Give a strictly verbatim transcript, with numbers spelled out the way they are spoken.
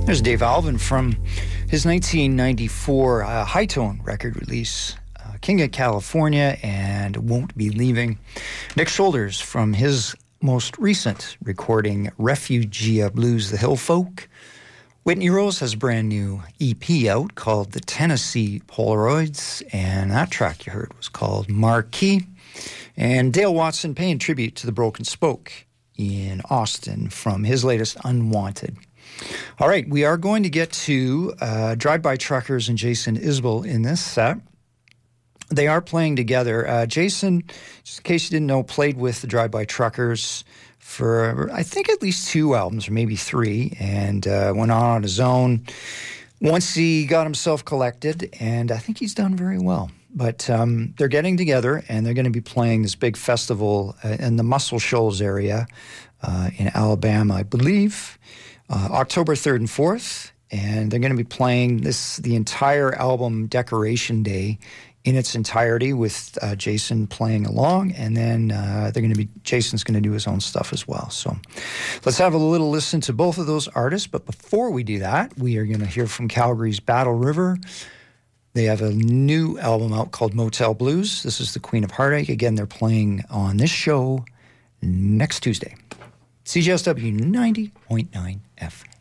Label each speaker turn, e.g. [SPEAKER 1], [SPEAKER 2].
[SPEAKER 1] There's Dave Alvin from his nineteen ninety-four uh, High-Tone record release, uh, King of California and Won't Be Leaving. Nick Shoulders from his most recent recording, Refugia Blues, The Hill Folk. Whitney Rose has a brand new E P out called The Tennessee Polaroids, and that track you heard was called Marquee. And Dale Watson paying tribute to the Broken Spoke in Austin from his latest Unwanted. All right, we are going to get to uh, Drive-By Truckers and Jason Isbell in this set. They are playing together. Uh, Jason, just in case you didn't know, played with the Drive-By Truckers for, I think, at least two albums, or maybe three, and uh, went on on his own once he got himself collected, and I think he's done very well. But um, they're getting together, and they're going to be playing this big festival uh, in the Muscle Shoals area uh, in Alabama, I believe. Uh, October third and fourth, and they're going to be playing this the entire album Decoration Day in its entirety with uh, Jason playing along, and then uh, they're going to be Jason's going to do his own stuff as well. So let's have a little listen to both of those artists. But before we do that, we are going to hear from Calgary's Battle River. They have a new album out called Motel Blues. This is the Queen of Heartache. Again, they're playing on this show next Tuesday. C J S W ninety point nine F M.